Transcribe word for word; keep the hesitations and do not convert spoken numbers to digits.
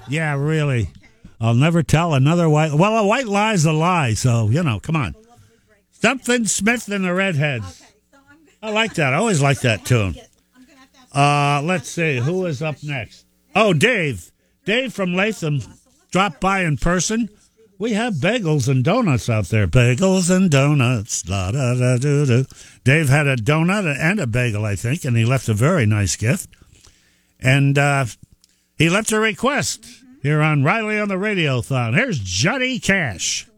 Yeah, really. I'll never tell another white... Well, a white lie's a lie, so, you know, come on. Something Smith and the Redheads. I like that. I always like that tune. Uh, let's see. Who is up next? Oh, Dave. Dave from Latham dropped by in person. We have bagels and donuts out there. Bagels and donuts. La, da, da, do, do. Dave had a donut and a bagel, I think, and he left a very nice gift. And uh, he left a request here on Riley on the Radiothon. Here's Johnny Cash.